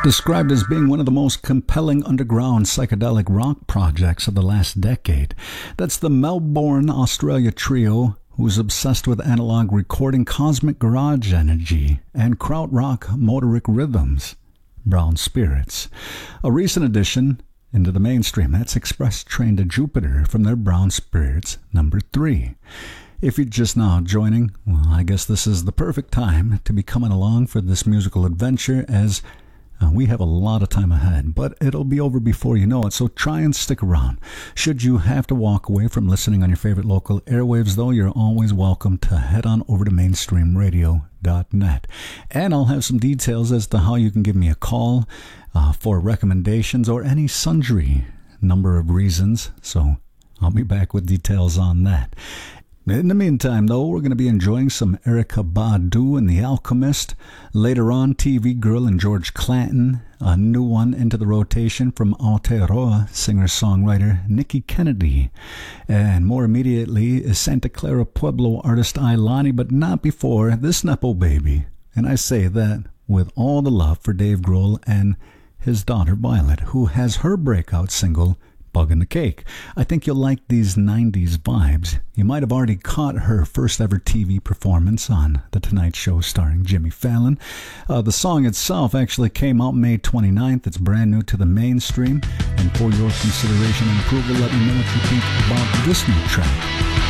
Described as being one of the most compelling underground psychedelic rock projects of the last decade. That's the Melbourne, Australia trio who's obsessed with analog recording, cosmic garage energy, and krautrock motoric rhythms. Brown Spirits. A recent addition into the mainstream. That's Express Train to Jupiter from their Brown Spirits number 3. If you're just now joining, well, I guess this is the perfect time to be coming along for this musical adventure, as we have a lot of time ahead, but it'll be over before you know it, so try and stick around. Should you have to walk away from listening on your favorite local airwaves, though, you're always welcome to head on over to mainstreamradio.net. And I'll have some details as to how you can give me a call for recommendations or any sundry number of reasons, so I'll be back with details on that. In the meantime, though, we're going to be enjoying some Erykah Badu and The Alchemist. Later on, TV Girl and George Clanton. A new one into the rotation from Aotearoa singer-songwriter Nikki Kennedy. And more immediately is Santa Clara Pueblo artist Ailani, but not before this Nepo Baby. And I say that with all the love for Dave Grohl and his daughter Violet, who has her breakout single, Bug in the Cake. I think you'll like these 90s vibes. You might have already caught her first ever TV performance on The Tonight Show starring Jimmy Fallon. The song itself actually came out May 29th. It's brand new to the mainstream. And for your consideration and approval, let me know what you think about this new track.